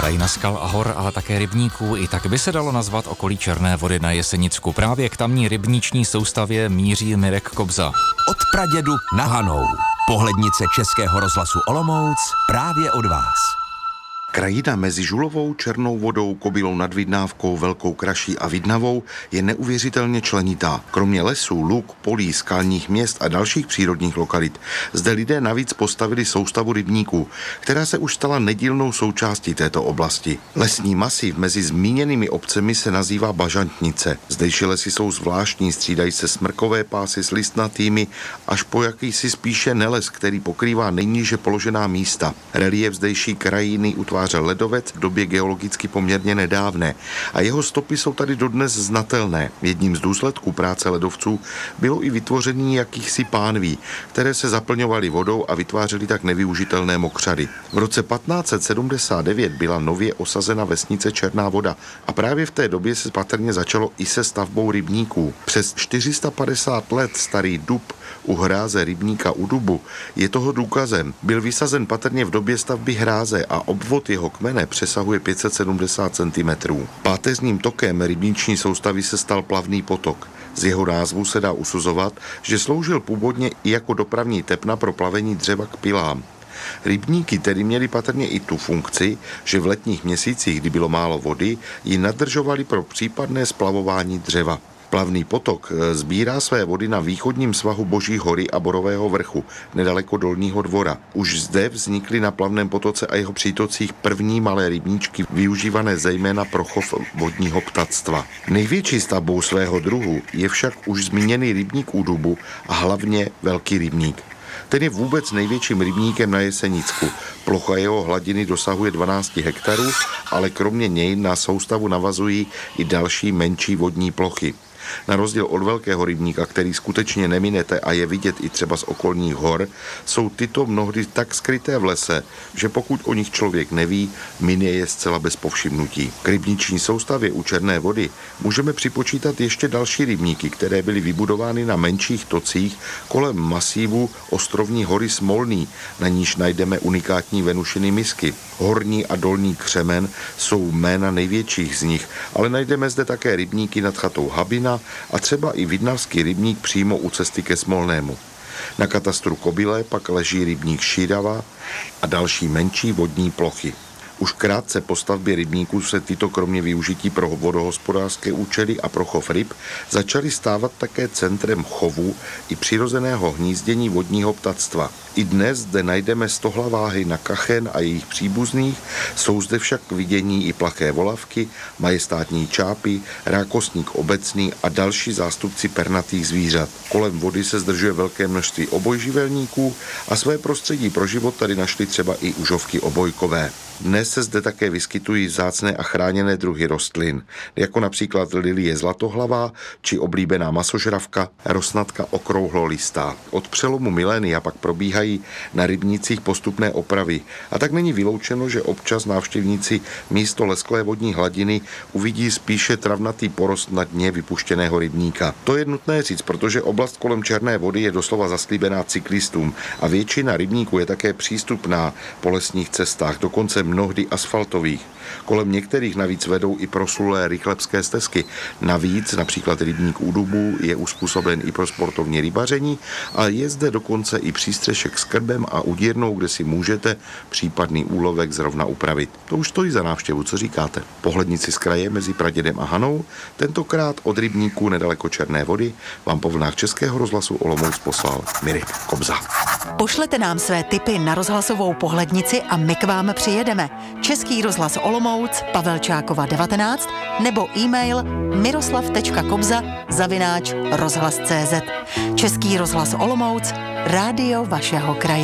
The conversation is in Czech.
Krajina skal a hor, ale také rybníků, i tak by se dalo nazvat okolí Černé Vody na Jesenicku. Právě k tamní rybniční soustavě míří Mirek Kobza. Od pradědu na Hanou. Pohlednice Českého rozhlasu Olomouc právě od vás. Krajina mezi Žulovou, Černou Vodou, Kobylou nad Vidnávkou, Velkou Kraší a Vidnavou je neuvěřitelně členitá. Kromě lesů, luk, polí, skalních měst a dalších přírodních lokalit zde lidé navíc postavili soustavu rybníků, která se už stala nedílnou součástí této oblasti. Lesní masiv mezi zmíněnými obcemi se nazývá Bažantnice. Zdejší lesy jsou zvláštní, střídají se smrkové pásy s listnatými až po jakýsi spíše neles, který pokrývá nejníže položená místa. Relief zdejší krajiny utváří ledovec v době geologicky poměrně nedávné a jeho stopy jsou tady dodnes znatelné. Jedním z důsledků práce ledovců bylo i vytvoření jakýchsi pánví, které se zaplňovaly vodou a vytvářely tak nevyužitelné mokřady. V roce 1579 byla nově osazena vesnice Černá Voda a právě v té době se patrně začalo i se stavbou rybníků. Přes 450 let starý dub u hráze rybníka u Dubu je toho důkazem. Byl vysazen patrně v době stavby hráze a obvod jeho kmene přesahuje 570 cm. Páteřním tokem rybniční soustavy se stal plavný potok. Z jeho názvu se dá usuzovat, že sloužil původně i jako dopravní tepna pro plavení dřeva k pilám. Rybníky tedy měly patrně i tu funkci, že v letních měsících, kdy bylo málo vody, ji nadržovali pro případné splavování dřeva. Plavný potok sbírá své vody na východním svahu Boží hory a Borového vrchu, nedaleko Dolního Dvora. Už zde vznikly na plavném potoce a jeho přítocích první malé rybníčky, využívané zejména pro chov vodního ptactva. Největší stavbou svého druhu je však už zmíněný rybník u Dubu a hlavně Velký rybník. Ten je vůbec největším rybníkem na Jesenicku. Plocha jeho hladiny dosahuje 12 hektarů, ale kromě něj na soustavu navazují i další menší vodní plochy. Na rozdíl od Velkého rybníka, který skutečně neminete a je vidět i třeba z okolních hor, jsou tyto mnohdy tak skryté v lese, že pokud o nich člověk neví, minie je zcela bez povšimnutí. K rybniční soustavě u Černé Vody můžeme připočítat ještě další rybníky, které byly vybudovány na menších tocích kolem masívu ostrovní hory Smolný, na níž najdeme unikátní Venušiny misky. Horní a Dolní Křemen jsou jména největších z nich, ale najdeme zde také rybníky nad chatou Habina a třeba i Vidnavský rybník přímo u cesty ke Smolnému. Na katastru Kobyle pak leží rybník Šírava a další menší vodní plochy. Už krátce po stavbě rybníků se tyto kromě využití pro vodohospodářské účely a pro chov ryb začaly stávat také centrem chovu i přirozeného hnízdění vodního ptactva. I dnes zde najdeme stohlaváhy na kachen a jejich příbuzných, jsou zde však k vidění i plaché volavky, majestátní čápy, rákosník obecný a další zástupci pernatých zvířat. Kolem vody se zdržuje velké množství obojživelníků a své prostředí pro život tady našli třeba i užovky obojkové. Dnes se zde také vyskytují vzácné a chráněné druhy rostlin, jako například lilie zlatohlavá či oblíbená masožravka, rosnatka okrouhlolistá. Od přelomu milénia pak probíhají na rybnících postupné opravy a tak není vyloučeno, že občas návštěvníci místo lesklé vodní hladiny uvidí spíše travnatý porost na dně vypuštěného rybníka. To je nutné říct, protože oblast kolem Černé Vody je doslova zaslíbená cyklistům a většina rybníků je také přístupná po lesních cestách, dokonce mnohdy asfaltových. Kolem některých navíc vedou i proslulé rychlebské stezky. Navíc například rybník u Dubu je uspůsoben i pro sportovní rybaření a je zde dokonce i přístřešek s krbem a udírnou, kde si můžete případný úlovek zrovna upravit. To už stojí za návštěvu, co říkáte? Pohlednici z kraje mezi Pradědem a Hanou, tentokrát od rybníků nedaleko Černé Vody, vám po vlnách Českého rozhlasu Olomouc poslal Mirek Kobza. Pošlete nám své tipy na rozhlasovou pohlednici a my k vám přijedeme. Český rozhlas Olomouc, Pavelčákova 19 nebo e-mail miroslav.kobza@rozhlas.cz. Český rozhlas Olomouc, rádio vašeho kraje.